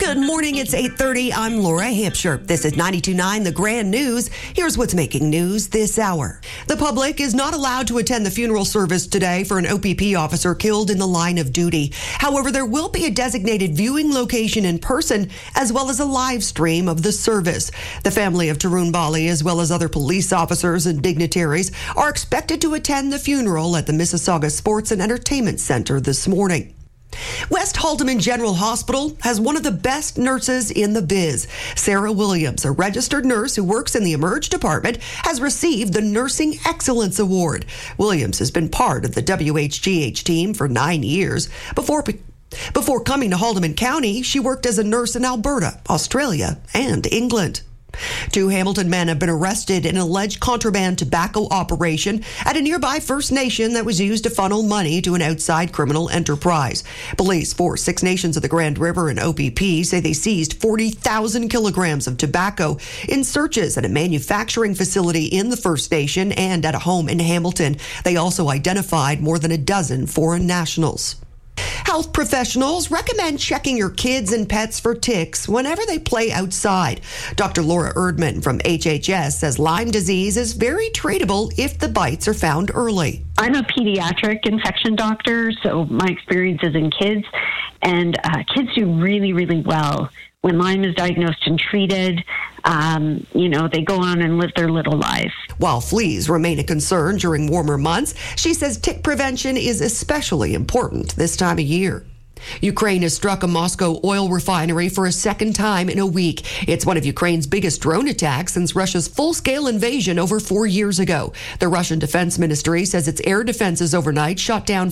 Good morning, it's 8:30. I'm Laura Hampshire. This is 92.9 The Grand News. Here's what's making news this hour. The public is not allowed to attend the funeral service today for an OPP officer killed in the line of duty. However, there will be a designated viewing location in person, as well as a live stream of the service. The family of Tarun Bali, as well as other police officers and dignitaries, are expected to attend the funeral at the Mississauga Sports and Entertainment Center this morning. West Haldimand General Hospital has one of the best nurses in the biz. Sarah Williams, a registered nurse who works in the Emerge department, has received the Nursing Excellence Award. Williams has been part of the WHGH team for 9 years. Before coming to Haldimand County, she worked as a nurse in Alberta, Australia, and England. 2 Hamilton men have been arrested in an alleged contraband tobacco operation at a nearby First Nation that was used to funnel money to an outside criminal enterprise. Police for Six Nations of the Grand River and OPP say they seized 40,000 kilograms of tobacco in searches at a manufacturing facility in the First Nation and at a home in Hamilton. They also identified more than a dozen foreign nationals. Health professionals recommend checking your kids and pets for ticks whenever they play outside. Dr. Laura Erdman from HHS says Lyme disease is very treatable if the bites are found early. I'm a pediatric infection doctor, so my experience is in kids, and kids do really, really well when Lyme is diagnosed and treated. They go on and live their little life. While fleas remain a concern during warmer months, she says tick prevention is especially important this time of year. Ukraine has struck a Moscow oil refinery for a second time in a week. It's one of Ukraine's biggest drone attacks since Russia's full-scale invasion over 4 years ago. The Russian Defense Ministry says its air defenses overnight shot down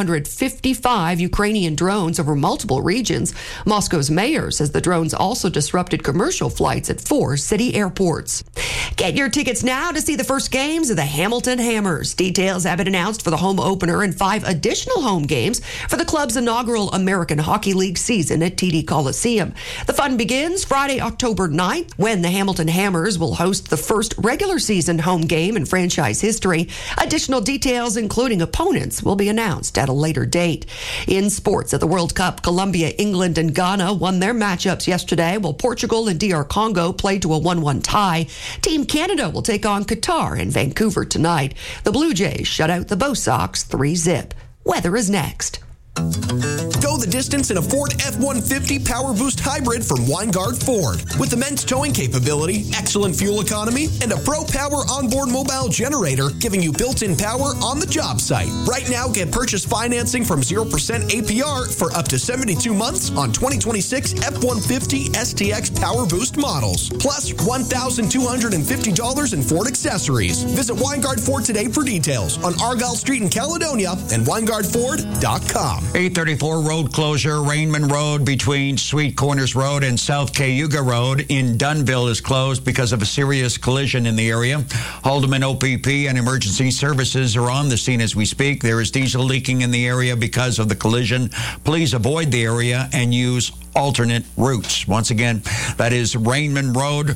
555 Ukrainian drones over multiple regions. Moscow's mayor says the drones also disrupted commercial flights at 4 city airports. Get your tickets now to see the first games of the Hamilton Hammers. Details have been announced for the home opener and 5 additional home games for the club's inaugural American Hockey League season at TD Coliseum. The fun begins Friday, October 9th, when the Hamilton Hammers will host the first regular season home game in franchise history. Additional details, including opponents, will be announced at a later date. In sports, at the World Cup, Colombia, England, and Ghana won their matchups yesterday, while Portugal and DR Congo played to a 1-1 tie. Team Canada will take on Qatar in Vancouver tonight. The Blue Jays shut out the Bo Sox 3-0. Weather is next. Go the distance in a Ford F-150 Power Boost Hybrid from Weingard Ford. With immense towing capability, excellent fuel economy, and a Pro Power onboard mobile generator giving you built-in power on the job site. Right now, get purchase financing from 0% APR for up to 72 months on 2026 F-150 STX Power Boost models. Plus $1,250 in Ford accessories. Visit Weingard Ford today for details on Argyle Street in Caledonia and WeingardFord.com. 834 road closure. Rainman Road between Sweet Corners Road and South Cayuga Road in Dunnville is closed because of a serious collision in the area. Haldimand OPP and emergency services are on the scene as we speak. There is diesel leaking in the area because of the collision. Please avoid the area and use alternate routes. Once again, that is Rainham Road,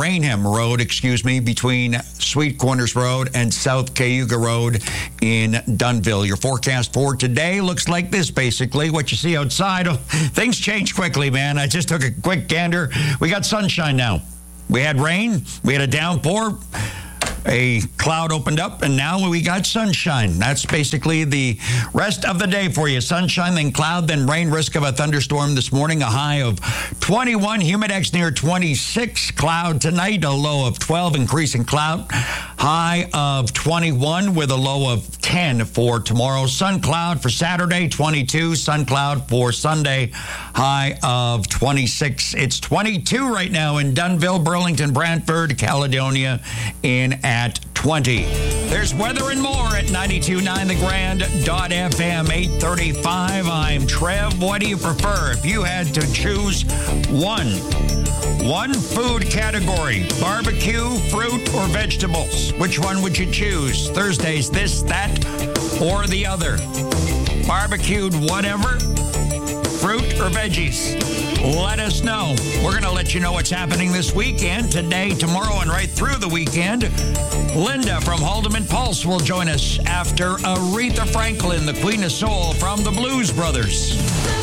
between Sweet Corners Road and South Cayuga Road in Dunnville. Your forecast for today looks like this, basically. What you see outside, things change quickly, man. I just took a quick gander. We got sunshine now. We had rain. We had a downpour. A cloud opened up, and now we got sunshine. That's basically the rest of the day for you. Sunshine, then cloud, then rain. Risk of a thunderstorm this morning. A high of 21. Humidex near 26. Cloud tonight. A low of 12. Increasing cloud. High of 21 with a low of 10 for tomorrow. Sun cloud for Saturday, 22. Sun cloud for Sunday. High of 26. It's 22 right now in Dunnville, Burlington, Brantford, Caledonia, in at 20. There's weather and more at 92.9thegrand.fm, 8:35. I'm Trev. What do you prefer? If you had to choose one food category, barbecue, fruit, or vegetables, which one would you choose? Thursdays, this, that, or the other? Barbecued whatever? Fruit or veggies? Let us know. We're going to let you know what's happening this weekend, today, tomorrow, and right through the weekend. Linda from Haldimand Pulse will join us after Aretha Franklin, the Queen of Soul from the Blues Brothers.